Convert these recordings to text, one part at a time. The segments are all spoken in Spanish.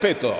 Peto.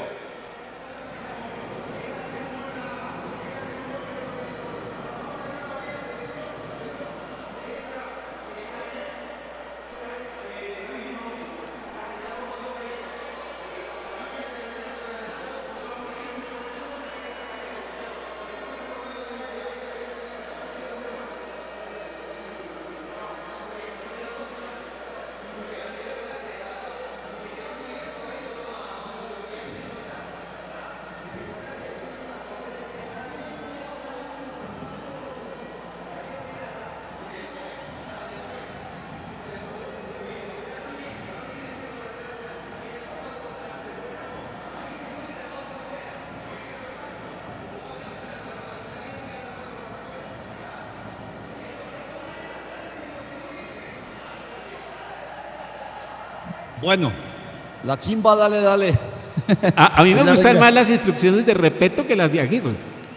Bueno, la chimba, dale. A mí me gustan más las instrucciones de Repeto que las de Aguirre.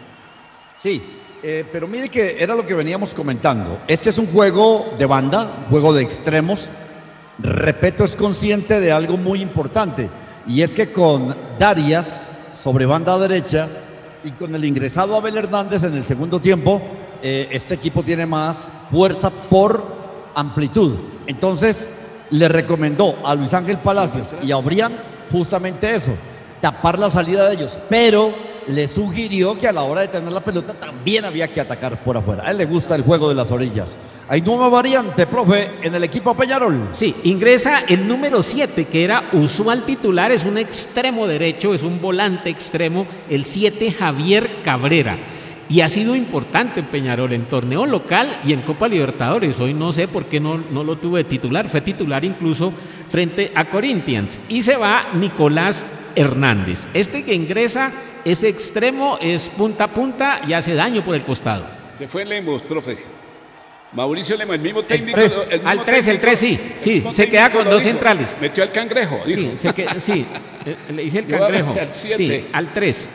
Sí, pero mire que era lo que veníamos comentando. Este es un juego de banda, un juego de extremos. Repeto es consciente de algo muy importante, y es que con Darias sobre banda derecha y con el ingresado Abel Hernández en el segundo tiempo, este equipo tiene más fuerza por amplitud. Entonces, le recomendó a Luis Ángel Palacios y a Obrián justamente eso, tapar la salida de ellos, pero le sugirió que a la hora de tener la pelota también había que atacar por afuera. A él le gusta el juego de las orillas. Hay nueva variante, profe, en el equipo Peñarol. Sí, ingresa el número 7, que era usual titular, es un extremo derecho, es un volante extremo, el 7, Javier Cabrera. Y ha sido importante en Peñarol, en torneo local y en Copa Libertadores. Hoy no sé por qué no lo tuve de titular, fue titular incluso frente a Corinthians. Y se va Nicolás Hernández. Este que ingresa es extremo, es punta a punta y hace daño por el costado. Se fue Lemos, profe. Mauricio Lemos, el mismo técnico. El 3, sí, se queda con dos centrales. Metió al cangrejo, dijo. Sí, le hice el cangrejo. Al 7. Sí, al 3.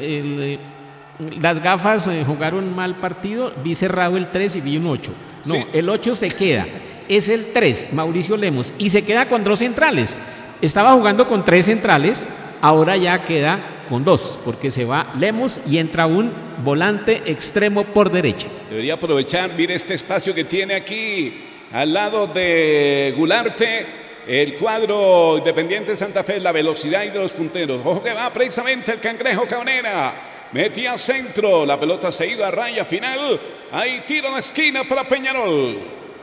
Las gafas jugaron mal partido, vi cerrado el 3 y vi un 8. No, sí. El 8 se queda, es el 3, Mauricio Lemos, y se queda con dos centrales. Estaba jugando con 3 centrales, ahora ya queda con 2, porque se va Lemos y entra un volante extremo por derecha. Debería aprovechar, mire este espacio que tiene aquí, al lado de Gularte, el cuadro Independiente Santa Fe, la velocidad y de los punteros. Ojo que va precisamente el cangrejo Cabrera. Metía centro, la pelota se ha ido a raya final. Hay tiro de esquina para Peñarol.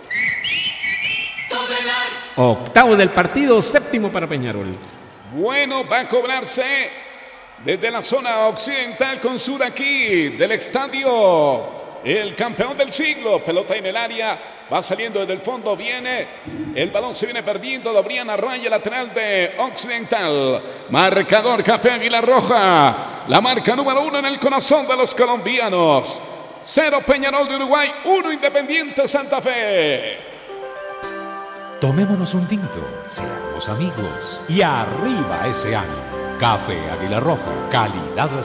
Octavo del partido, séptimo para Peñarol. Bueno, va a cobrarse desde la zona occidental con sur aquí del estadio. El campeón del siglo, pelota en el área, va saliendo desde el fondo, viene, el balón se viene perdiendo, Obrián a raya lateral de Occidental. Marcador Café Águila Roja, la marca número 1 en el corazón de los colombianos. 0 Peñarol de Uruguay, 1 Independiente Santa Fe. Tomémonos un tinto, seamos amigos y arriba ese ánimo. Café Águila Roja, calidad